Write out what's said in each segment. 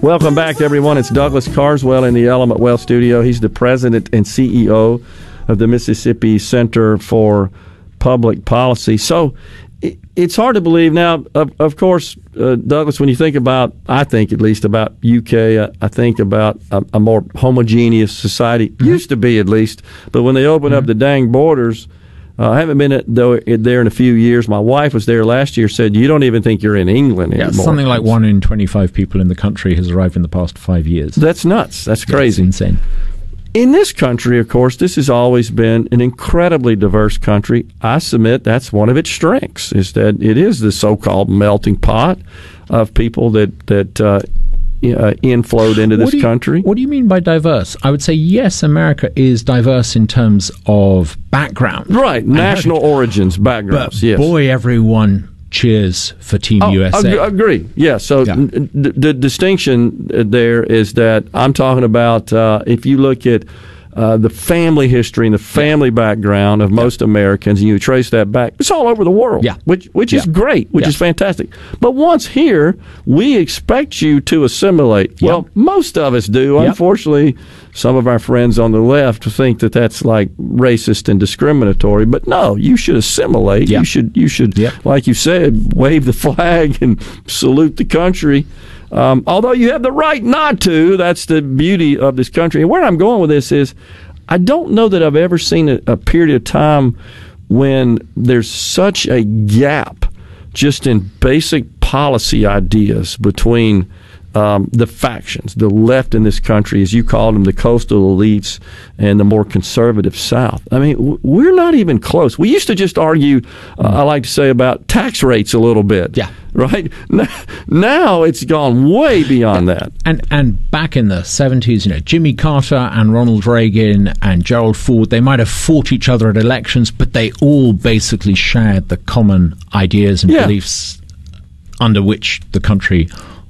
Welcome back, everyone. It's Douglas Carswell in the Element Wealth studio. He's the president and CEO of the Mississippi Center for Public Policy. So it's hard to believe now, of course, Douglas, when you think about, I think at least about UK, I think about a more homogeneous society, used to be at least, but when they opened up the dang borders, I haven't been there in a few years. My wife was there last year, said, you don't even think you're in England anymore. Yeah, something like 1 in 25 people in the country has arrived in the past 5 years. That's nuts. That's crazy. That's insane. In this country, of course, this has always been an incredibly diverse country. I submit that's one of its strengths, is that it is the so-called melting pot of people that inflowed into this country. What do you mean by diverse? I would say, yes, America is diverse in terms of background. Right, national origins, backgrounds, but yes. Boy, everyone cheers for Team USA. Agree, yeah. So the distinction there is that I'm talking about if you look at the family history and the family background of most Americans, and you trace that back, it's all over the world, which is great, which is fantastic. But once here, we expect you to assimilate. Well, most of us do. Unfortunately, some of our friends on the left think that that's like racist and discriminatory. But no, you should assimilate. You should, like you said, wave the flag and salute the country. Although you have the right not to. That's the beauty of this country. And where I'm going with this is, I don't know that I've ever seen a period of time when there's such a gap just in basic policy ideas between the factions, the left in this country, as you call them, the coastal elites, and the more conservative South. I mean, we're not even close. We used to just argue, I like to say, about tax rates a little bit. Yeah. Right? Now it's gone way beyond that. And back in the 70s, Jimmy Carter and Ronald Reagan and Gerald Ford, they might have fought each other at elections, but they all basically shared the common ideas and beliefs under which the country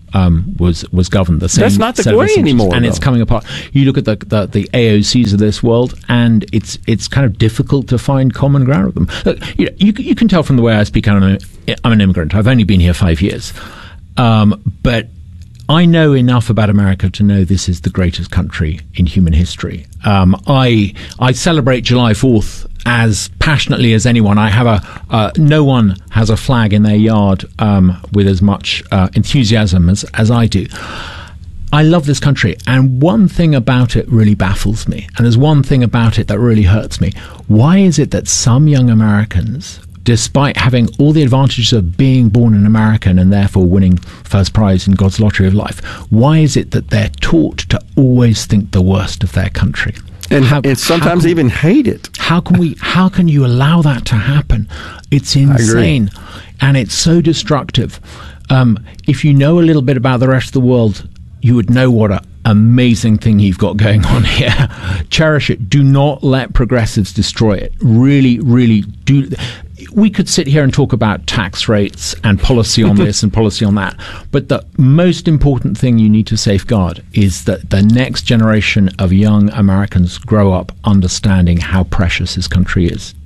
was governed. The same. That's not the way anymore, and it's coming apart. You look at the AOCs of this world, and it's kind of difficult to find common ground with them. Look, you can tell from the way I speak. I'm an immigrant. I've only been here 5 years, but I know enough about America to know this is the greatest country in human history. I celebrate July 4th as passionately as anyone. I have no one has a flag in their yard with as much enthusiasm as I do. I love this country, and one thing about it really baffles me, and there's one thing about it that really hurts me. Why is it that some young Americans, despite having all the advantages of being born an American and therefore winning first prize in God's lottery of life, why is it that they're taught to always think the worst of their country? And sometimes even hate it. How can you allow that to happen? It's insane, and it's so destructive. If you know a little bit about the rest of the world, you would know what an amazing thing you've got going on here. Cherish it. Do not let progressives destroy it. Really, really do. We could sit here and talk about tax rates and policy on this and policy on that, but the most important thing you need to safeguard is that the next generation of young Americans grow up understanding how precious this country is.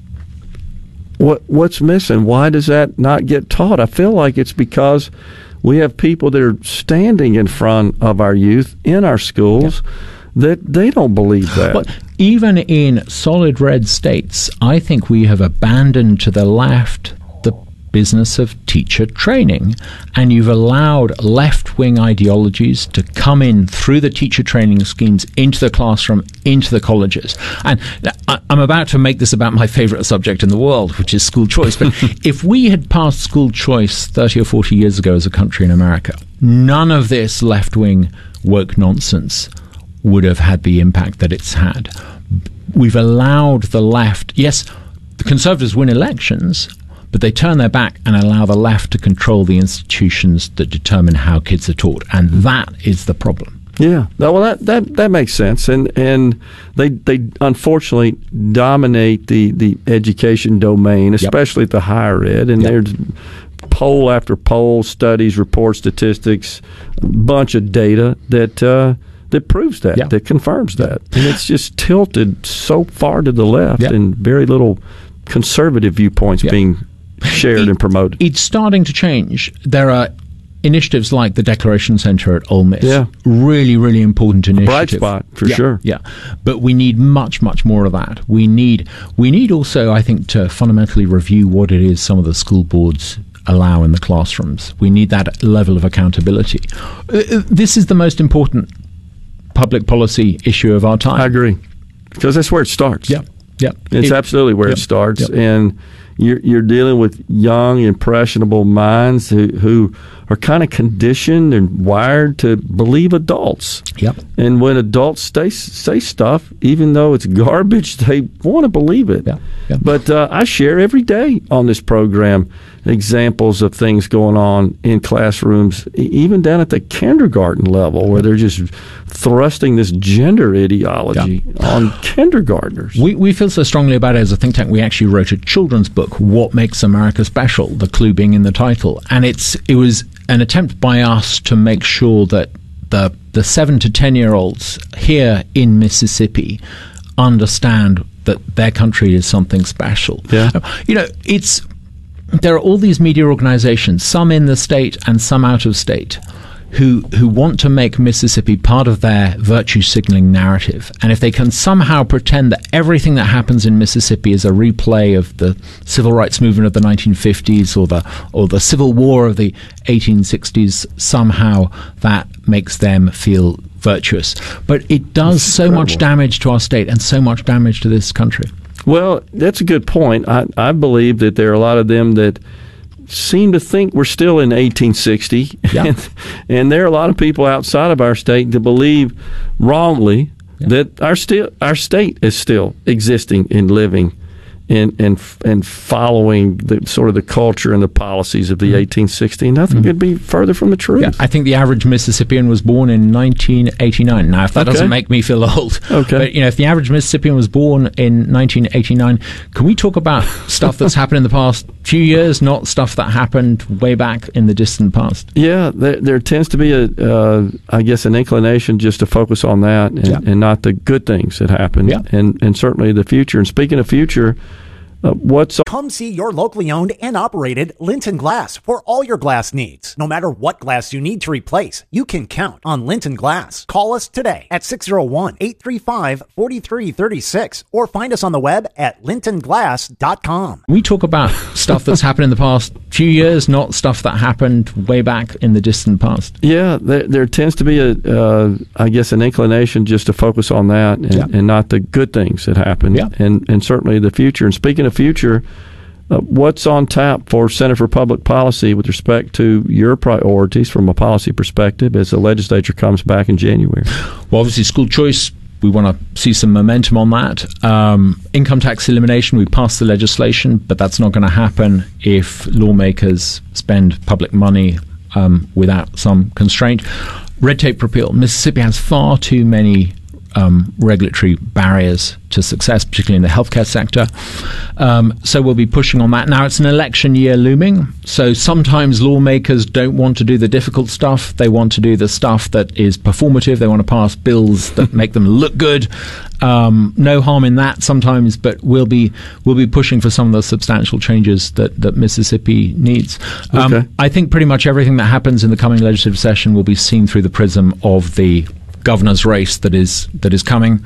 What's missing? Why does that not get taught? I feel like it's because we have people that are standing in front of our youth in our schools that they don't believe that. But even in solid red states, I think we have abandoned to the left the business of teacher training, and you've allowed left-wing ideologies to come in through the teacher training schemes into the classroom, into the colleges. And I'm about to make this about my favorite subject in the world, which is school choice. But if we had passed school choice 30 or 40 years ago as a country in America, none of this left-wing woke nonsense would have had the impact that it's had. We've allowed the left, yes, the conservatives win elections, but they turn their back and allow the left to control the institutions that determine how kids are taught, and that is the problem. Yeah, well, that makes sense, and they unfortunately dominate the education domain, especially at the higher ed, and there's poll after poll, studies, reports, statistics, a bunch of data that proves that, that confirms that. And it's just tilted so far to the left and very little conservative viewpoints being shared and promoted. It's starting to change. There are initiatives like the Declaration Center at Ole Miss, Yeah. really, really important initiative. Bright spot, for sure. Yeah, but we need much, much more of that. We need also, I think, to fundamentally review what it is some of the school boards allow in the classrooms. We need that level of accountability. This is the most important public policy issue of our time. I agree, because that's where it starts. Yeah. It's absolutely where it starts, and you're dealing with young, impressionable minds who are kind of conditioned and wired to believe adults. Yep. And when adults say stuff, even though it's garbage, they want to believe it. Yeah. But I share every day on this program examples of things going on in classrooms, even down at the kindergarten level, where they're just thrusting this gender ideology on kindergartners. We feel so strongly about it as a think tank. We actually wrote a children's book, What Makes America Special, the clue being in the title. And it was an attempt by us to make sure that the 7 to 10-year-olds here in Mississippi understand that their country is something special. Yeah. There are all these media organizations, some in the state and some out of state, who want to make Mississippi part of their virtue signaling narrative. And if they can somehow pretend that everything that happens in Mississippi is a replay of the civil rights movement of the 1950s or the Civil War of the 1860s, somehow that makes them feel virtuous. But it does so much damage to our state and so much damage to this country. Well, that's a good point. I believe that there are a lot of them that seem to think we're still in 1860. Yeah. And there are a lot of people outside of our state that believe wrongly that our state is still existing and living and following the sort of the culture and the policies of the 1860. Nothing could be further from the truth. Yeah, I think the average Mississippian was born in 1989. Now, if that doesn't make me feel old, but if the average Mississippian was born in 1989, can we talk about stuff that's happened in the past few years, not stuff that happened way back in the distant past? Yeah, there tends to be I guess, an inclination just to focus on that and not the good things that happen, and certainly the future. And speaking of future, Come see your locally owned and operated Linton Glass for all your glass needs. No matter what glass you need to replace, you can count on Linton Glass. Call us today at 601-835-4336 or find us on the web at lintonglass.com. We talk about stuff that's happened in the past few years, not stuff that happened way back in the distant past. Yeah, there tends to be I guess, an inclination just to focus on that and not the good things that happen, and certainly the future. And speaking of future, what's on tap for Center for Public Policy with respect to your priorities from a policy perspective as the legislature comes back in January? Well, obviously, school choice, we want to see some momentum on that. Income tax elimination, we passed the legislation, but that's not going to happen if lawmakers spend public money without some constraint. Red tape repeal. Mississippi has far too many regulatory barriers to success, particularly in the healthcare sector. So we'll be pushing on that. Now, it's an election year looming, so sometimes lawmakers don't want to do the difficult stuff. They want to do the stuff that is performative. They want to pass bills that make them look good. No harm in that sometimes, but we'll be pushing for some of the substantial changes that Mississippi needs. I think pretty much everything that happens in the coming legislative session will be seen through the prism of the governor's race that is coming.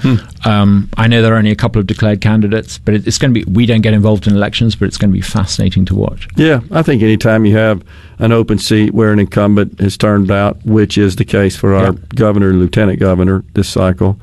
I know there are only a couple of declared candidates, but it's going to be, we don't get involved in elections, but it's going to be fascinating to watch. Yeah, I think anytime you have an open seat where an incumbent has turned out, which is the case for our governor and lieutenant governor this cycle,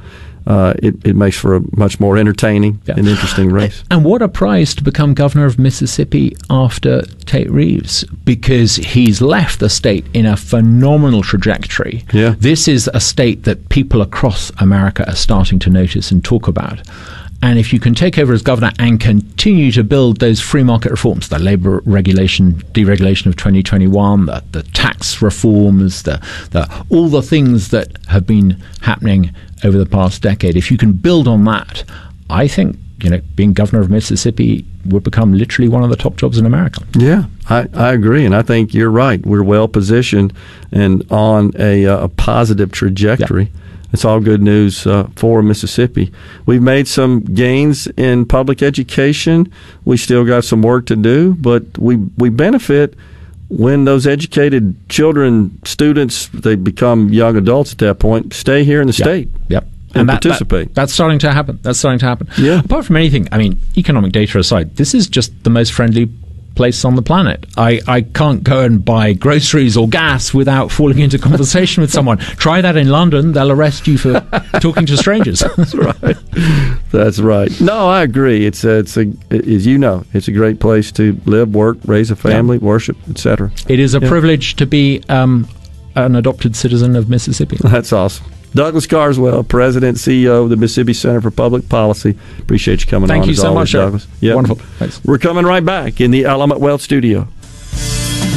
it makes for a much more entertaining and interesting race. And what a prize to become governor of Mississippi after Tate Reeves, because he's left the state in a phenomenal trajectory. This is a state that people across America are starting to notice and talk about. And if you can take over as governor and continue to build those free market reforms, the labor deregulation of 2021, the tax reforms, all the things that have been happening over the past decade, if you can build on that, I think, being governor of Mississippi would become literally one of the top jobs in America. Yeah, I agree, and I think you're right. We're well positioned and on a positive trajectory. It's all good news for Mississippi. We've made some gains in public education. We still got some work to do, but we benefit when those educated children, students, they become young adults at that point, stay here in the state. Yep. And participate. That's starting to happen. Yeah. Apart from anything, I mean, economic data aside, this is just the most friendly place on the planet. I can't go and buy groceries or gas without falling into conversation with someone. Try that in London, they'll arrest you for talking to strangers. That's right. No, I agree. It's as you know, it's a great place to live, work, raise a family, worship, etc. It is a privilege to be an adopted citizen of Mississippi. That's awesome. Douglas Carswell, President, CEO of the Mississippi Center for Public Policy. Appreciate you coming on. Thank you so much, Douglas. Wonderful. Thanks. We're coming right back in the Element Wealth Studio.